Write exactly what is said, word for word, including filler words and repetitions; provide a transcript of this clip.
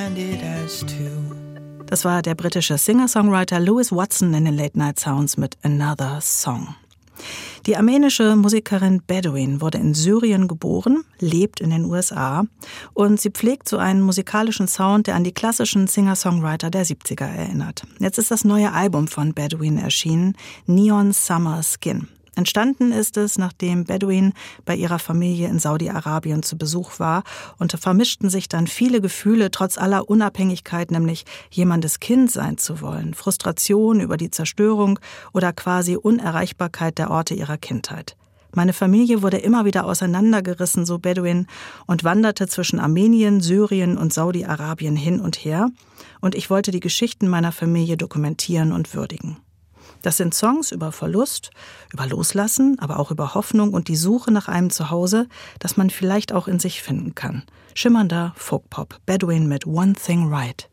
stranded as two. Das war der britische Singer-Songwriter Louis Watson in den Late Night Sounds mit Another Song. Die armenische Musikerin Bedouin wurde in Syrien geboren, lebt in den U S A und sie pflegt so einen musikalischen Sound, der an die klassischen Singer-Songwriter der siebziger erinnert. Jetzt ist das neue Album von Bedouin erschienen, Neon Summer Skin. Entstanden ist es, nachdem Bedouin bei ihrer Familie in Saudi-Arabien zu Besuch war und da vermischten sich dann viele Gefühle trotz aller Unabhängigkeit, nämlich jemandes Kind sein zu wollen, Frustration über die Zerstörung oder quasi Unerreichbarkeit der Orte ihrer Kindheit. Meine Familie wurde immer wieder auseinandergerissen, so Bedouin, und wanderte zwischen Armenien, Syrien und Saudi-Arabien hin und her und ich wollte die Geschichten meiner Familie dokumentieren und würdigen. Das sind Songs über Verlust, über Loslassen, aber auch über Hoffnung und die Suche nach einem Zuhause, das man vielleicht auch in sich finden kann. Schimmernder Folkpop, Bedouin mit One Thing Right.